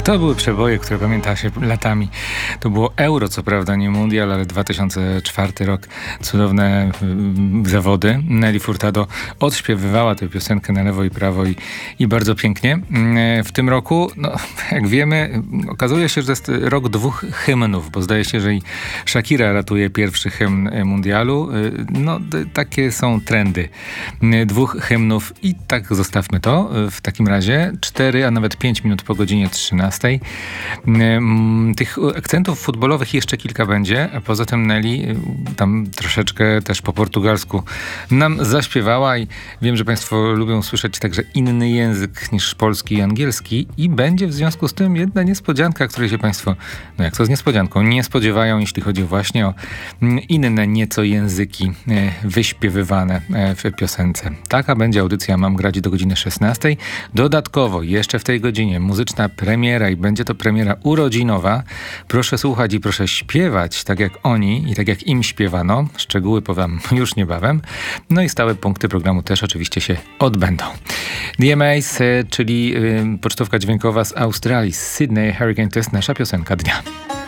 To były przeboje, które pamięta się latami. To było Euro, co prawda nie Mundial, ale 2004 rok. Cudowne zawody. Nelly Furtado odśpiewywała tę piosenkę na lewo i prawo i bardzo pięknie. W tym roku, no, jak wiemy, okazuje się, że to jest rok dwóch hymnów, bo zdaje się, że i Shakira ratuje pierwszy hymn mundialu. No, takie są trendy. Dwóch hymnów i tak zostawmy to. W takim razie 4, a nawet 5 minut po godzinie 13. Tych akcentów futbolowych jeszcze kilka będzie, a poza tym Nelly tam troszeczkę też po portugalsku nam zaśpiewała i wiem, że Państwo lubią słyszeć także inny język niż polski i angielski i będzie w związku z tym jedna niespodzianka, której się Państwo, no jak to z niespodzianką, nie spodziewają, jeśli chodzi właśnie o inne nieco języki wyśpiewywane w piosence. Taka będzie audycja Mam grać do godziny 16. Dodatkowo jeszcze w tej godzinie muzyczna premiera i będzie to premiera urodzinowa. Proszę słuchać i proszę śpiewać tak jak oni i tak jak im śpiewano. Szczegóły powiem już niebawem. No i stałe punkty programu też oczywiście się odbędą. DMAs, czyli pocztówka dźwiękowa z Australii, z Sydney Hurricane, to jest nasza piosenka dnia.